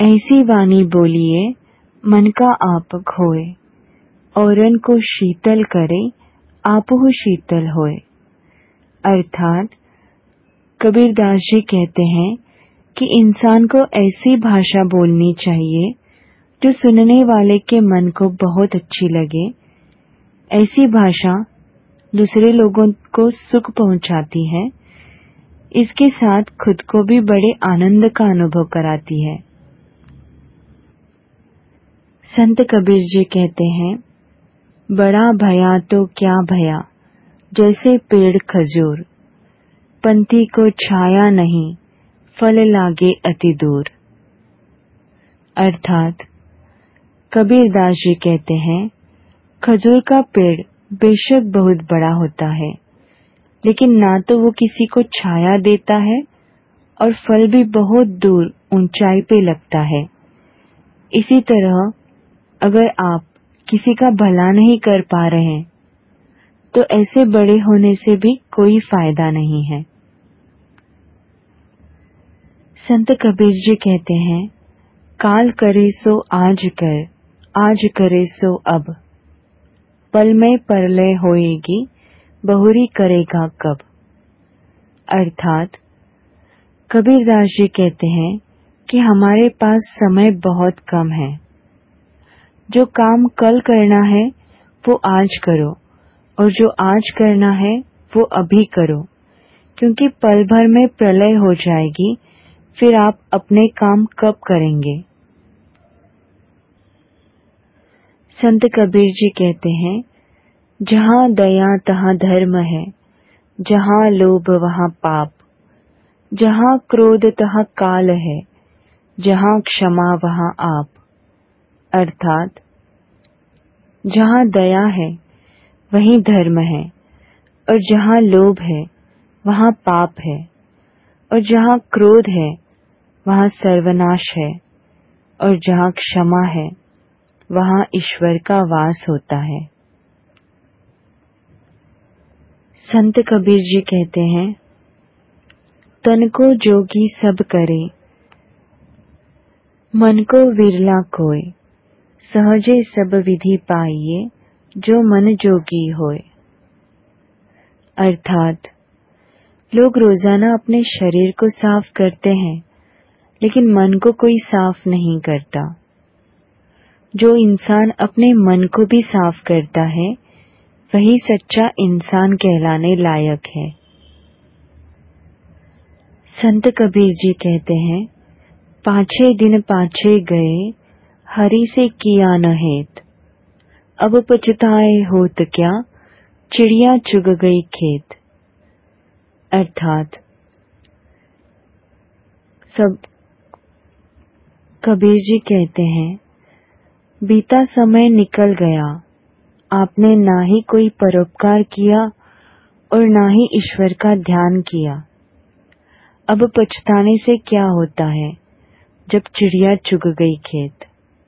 ऐसी वाणी बोलिए मन का आप खोए, औरन को शीतल करे आपहु शीतल होए। अर्थात कबीरदास जी कहते हैं कि इंसान को ऐसी भाषा बोलनी चाहिए जो सुनने वाले के मन को बहुत अच्छी लगे। ऐसी भाषा दूसरे लोगों को सुख पहुंचाती है, इसके साथ खुद को भी बड़े आनंद का अनुभव कराती है। संत कबीर जी कहते हैं, बड़ा भया तो क्या भया जैसे पेड़ खजूर, पंथी को छाया नहीं फल लागे अति दूर। अर्थात कबीरदास जी कहते हैं, खजूर का पेड़ बेशक बहुत बड़ा होता है, लेकिन ना तो वो किसी को छाया देता है और फल भी बहुत दूर ऊंचाई पे लगता है। इसी तरह अगर आप किसी का भला नहीं कर पा रहे हैं तो ऐसे बड़े होने से भी कोई फायदा नहीं है। संत कबीर जी कहते हैं, काल करे सो आज कर, आज करे सो अब, पल में परलय होएगी बहुरी करेगा कब। अर्थात कबीरदास जी कहते हैं कि हमारे पास समय बहुत कम है। जो काम कल करना है वो आज करो और जो आज करना है वो अभी करो, क्योंकि पल भर में प्रलय हो जाएगी, फिर आप अपने काम कब करेंगे। संत कबीर जी कहते हैं, जहाँ दया तहाँ धर्म है, जहाँ लोभ वहाँ पाप, जहाँ क्रोध तहाँ काल है, जहाँ क्षमा वहाँ आप। अर्थात जहाँ दया है वहीं धर्म है, और जहाँ लोभ है वहाँ पाप है, और जहाँ क्रोध है वहाँ सर्वनाश है, और जहाँ क्षमा है वहाँ ईश्वर का वास होता है। संत कबीर जी कहते हैं, तन को जोगी सब करे, मन को विरला कोय, सहजे सब विधि पाइए जो मन जोगी होए। अर्थात लोग रोजाना अपने शरीर को साफ करते हैं, लेकिन मन को कोई साफ नहीं करता। जो इंसान अपने मन को भी साफ करता है वही सच्चा इंसान कहलाने लायक है। संत कबीर जी कहते हैं, पाछे दिन पाछे गए हरि से किया न हेत, अब पछताए होत क्या चिड़िया चुग गई खेत। अर्थात सब कबीर जी कहते हैं, बीता समय निकल गया, आपने ना ही कोई परोपकार किया और ना ही ईश्वर का ध्यान किया। अब पछताने से क्या होता है जब चिड़िया चुग गई खेत।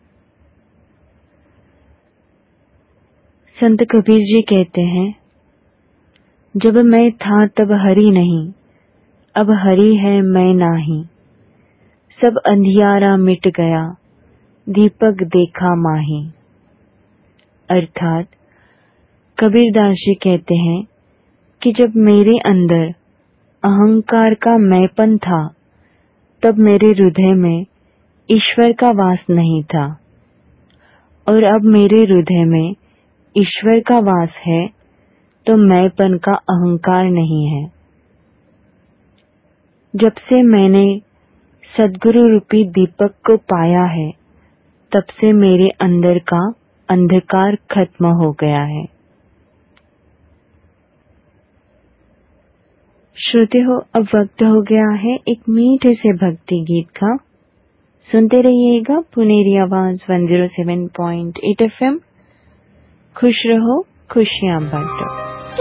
संत कबीर जी कहते हैं, जब मैं था तब हरि नहीं, अब हरि है मैं नाही, सब अंधियारा मिट गया दीपक देखा माही। अर्थात कबीरदास जी कहते हैं कि जब मेरे अंदर अहंकार का मैंपन था तब मेरे हृदय में ईश्वर का वास नहीं था, और अब मेरे हृदय में ईश्वर का वास है तो मैंपन का अहंकार नहीं है। जब से मैंने सद्गुरु रूपी दीपक को पाया है तब से मेरे अंदर का अंधकार खत्म हो गया है। श्रोते हो, अब वक्त हो गया है एक मीठे से भक्ति गीत का। सुनते रहिएगा पुनेरी आवाज 107.8 FM। खुश रहो, खुशियां बांटो।